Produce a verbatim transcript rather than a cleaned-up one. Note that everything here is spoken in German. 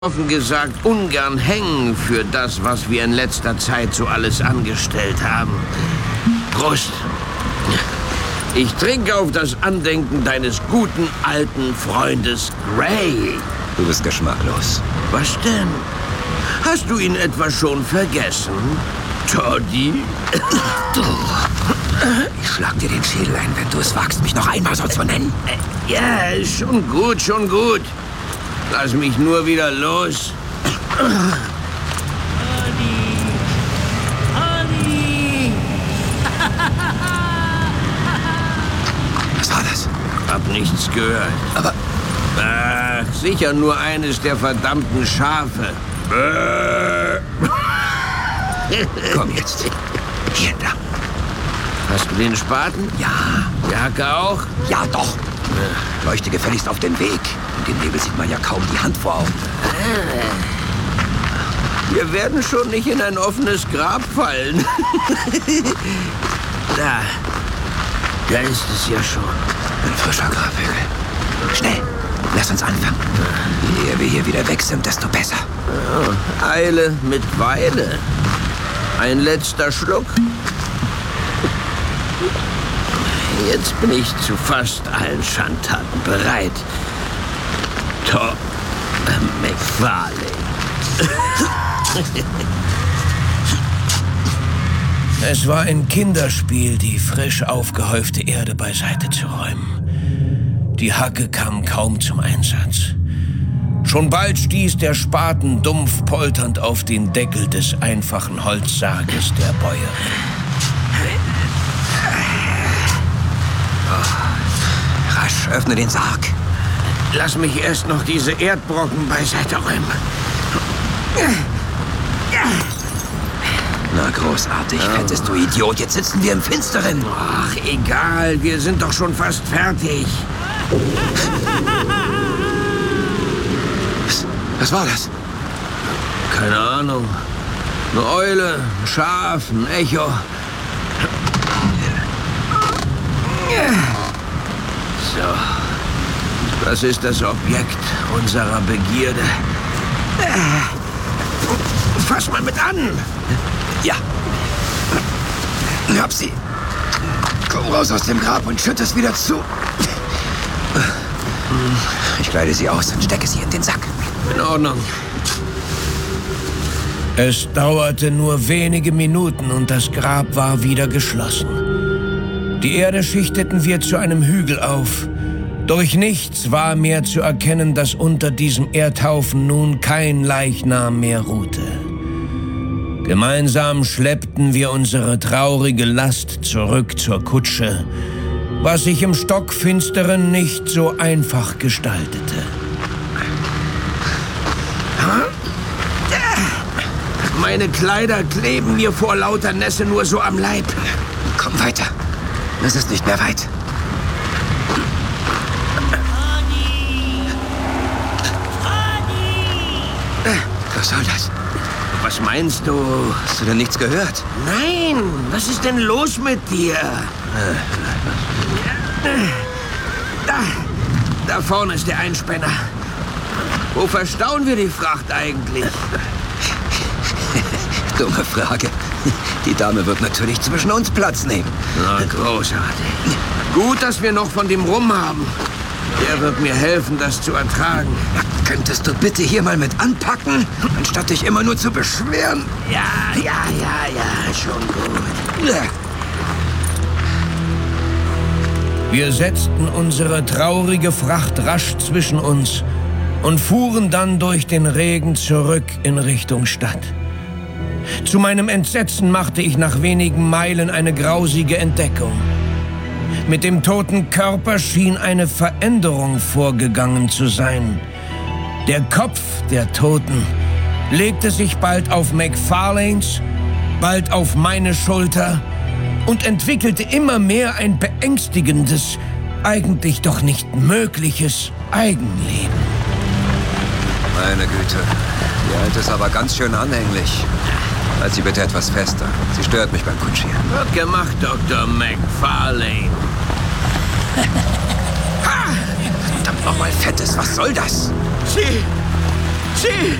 offen gesagt ungern hängen für das, was wir in letzter Zeit so alles angestellt haben. Prost. Ich trinke auf das Andenken deines guten alten Freundes Gray. Du bist geschmacklos. Was denn? Hast du ihn etwa schon vergessen, Toddy? Du. Ich schlag dir den Schädel ein, wenn du es wagst, mich noch einmal so zu nennen. Ja, schon gut, schon gut. Lass mich nur wieder los. Olli! Olli! Was war das? Hab nichts gehört. Aber... Ach, sicher nur eines der verdammten Schafe. Komm jetzt. Hier entlang. Hast du den Spaten? Ja. Die Hacke auch? Ja, doch. Leuchte gefälligst auf den Weg. In dem Nebel sieht man ja kaum die Hand vor Augen. Wir werden schon nicht in ein offenes Grab fallen. Da. Da ist es ja schon. Ein frischer Grabhügel. Schnell. Lass uns anfangen. Je eher wir hier wieder weg sind, desto besser. Ja, Eile mit Weile. Ein letzter Schluck. Jetzt bin ich zu fast allen Schandtaten bereit. Tom McFarlane. Es war ein Kinderspiel, die frisch aufgehäufte Erde beiseite zu räumen. Die Hacke kam kaum zum Einsatz. Schon bald stieß der Spaten dumpf polternd auf den Deckel des einfachen Holzsarges der Bäuerin. Oh, rasch, öffne den Sarg. Lass mich erst noch diese Erdbrocken beiseite räumen. Na, großartig, oh. Fettes, du Idiot. Jetzt sitzen wir im Finsteren. Ach, egal. Wir sind doch schon fast fertig. Was, was war das? Keine Ahnung. Eine Eule, ein Schaf, ein Echo. So. Das ist das Objekt unserer Begierde. Fass mal mit an. Ja. Hab sie. Komm raus aus dem Grab und schütt es wieder zu. Ich kleide sie aus und stecke sie in den Sack. In Ordnung. Es dauerte nur wenige Minuten und das Grab war wieder geschlossen. Die Erde schichteten wir zu einem Hügel auf. Durch nichts war mehr zu erkennen, dass unter diesem Erdhaufen nun kein Leichnam mehr ruhte. Gemeinsam schleppten wir unsere traurige Last zurück zur Kutsche, was sich im Stockfinsteren nicht so einfach gestaltete. Meine Kleider kleben mir vor lauter Nässe nur so am Leib. Komm weiter. Es ist nicht mehr weit. Was soll das? Was meinst du? Hast du denn nichts gehört? Nein, was ist denn los mit dir? Da, da vorne ist der Einspänner. Wo verstauen wir die Fracht eigentlich? Dumme Frage. Die Dame wird natürlich zwischen uns Platz nehmen. Na, großartig. Gut, dass wir noch von dem Rum haben. Der wird mir helfen, das zu ertragen. Na, könntest du bitte hier mal mit anpacken, anstatt dich immer nur zu beschweren? Ja, ja, ja, ja, schon gut. Ja. Wir setzten unsere traurige Fracht rasch zwischen uns und fuhren dann durch den Regen zurück in Richtung Stadt. Zu meinem Entsetzen machte ich nach wenigen Meilen eine grausige Entdeckung. Mit dem toten Körper schien eine Veränderung vorgegangen zu sein. Der Kopf der Toten legte sich bald auf McFarlanes, bald auf meine Schulter und entwickelte immer mehr ein beängstigendes, eigentlich doch nicht mögliches Eigenleben. Meine Güte, die Alte ist aber ganz schön anhänglich. Halt sie bitte etwas fester. Sie stört mich beim Kutschieren. Wird gemacht, Doktor McFarlane. Ha! Verdammt nochmal, Fettes, was soll das? Sie... Sie!